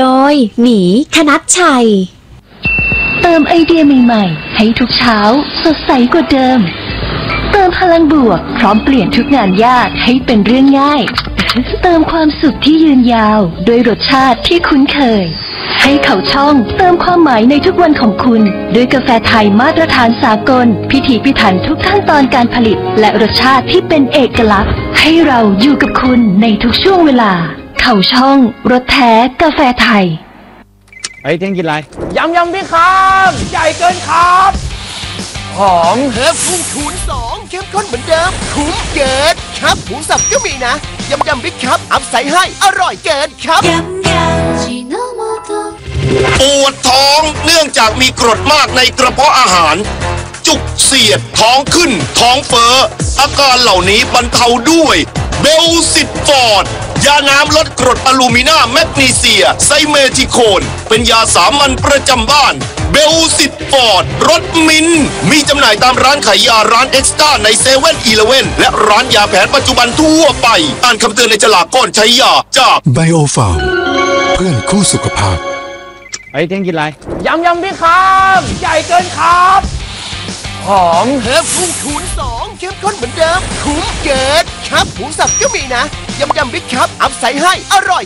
โดยหมีคณัชชัยเติมไอเดียใหม่ๆให้ทุกเช้าสดใสกว่าเดิมเติมพลังบวกพร้อมเปลี่ยนทุกงานยากให้เป็นเรื่องง่ายเติมความสุขที่ยืนยาวด้วยรสชาติที่คุ้นเคยให้เขาช่องเติมความหมายในทุกวันของคุณด้วยกาแฟไทยมาตรฐานสากลพิถีพิถันทุกขั้นตอนการผลิตและรสชาติที่เป็นเอกลักษณ์ให้เราอยู่กับคุณในทุกช่วงเวลาเขาช่องรสแท้กาแฟไทยเฮ้ยเที่ยงกินอะไรยำพี่ครับใหญ่เกินครับหอมเพิ่มพุ่งคูณ2เข้มข้นเหมือนเดิมคุ้มเกินครับหมูสับก็มีนะยำบิ๊กครับอัพใส่ให้อร่อยเกินครับปวดท้องเนื่องจากมีกรดมากในกระเพาะอาหารจุกเสียดท้องขึ้นท้องเฟ้ออาการเหล่านี้บรรเทาด้วยเบลซิตฟอร์ดยาน้ำลดกรดอะลูมินาแมกนีเซียไซเมทิโคนเป็นยาสามัญประจำบ้านเบลซิตฟอร์ดรสมินมีจำหน่ายตามร้านขายยาร้านเอ็กซ์ต้าในเซเว่นอีเลฟเว่นและร้านยาแผนปัจจุบันทั่วไปอ่านคำเตือนในฉลากก่อนใช้ยาจากไบโอฟาร์มเพื่อนคู่สุขภาพเฮ้ยเที่ยงกินอะไรยำพี่ครับใหญ่เกินครับหอมเพิ่มพุ่งคูณ2เข้มข้นเหมือนเดิมคุ้มเกินครับหมูสับก็มีนะยำบิ๊กครับอัพใส่ให้อร่อย